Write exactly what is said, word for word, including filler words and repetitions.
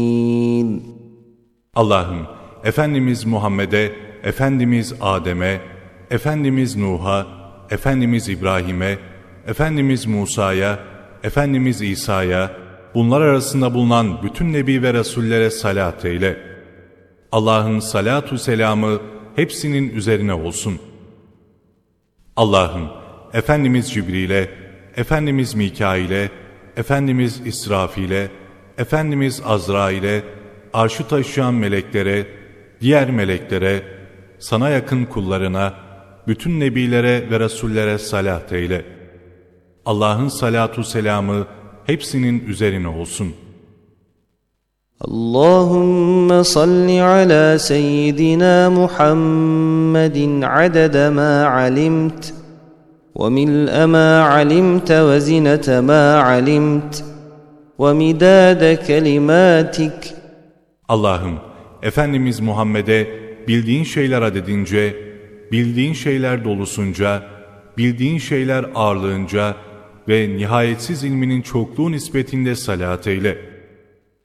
Allah'ım, Efendimiz Muhammed'e, Efendimiz Adem'e, Efendimiz Nuh'a, Efendimiz İbrahim'e, Efendimiz Musa'ya, Efendimiz İsa'ya, bunlar arasında bulunan bütün Nebi ve Resullere salat eyle. Allah'ın salatu selamı hepsinin üzerine olsun. Allah'ım, Efendimiz Cibril'e, Efendimiz Mikail'e, Efendimiz İsrafil'e, Efendimiz Azrail'e, arşı taşıyan meleklere, diğer meleklere, sana yakın kullarına, bütün nebilere ve resullere salat eyle. Allah'ın salatu selamı hepsinin üzerine olsun. Allahümme salli ala seyyidina Muhammedin adede ma alimt ve mil'e ma alimte ve zinete ma alimt ve midade kelimatik. Allah'ım, Efendimiz Muhammed'e bildiğin şeyler adedince, bildiğin şeyler dolusunca, bildiğin şeyler ağırlığınca ve nihayetsiz ilminin çokluğu nispetinde salat eyle.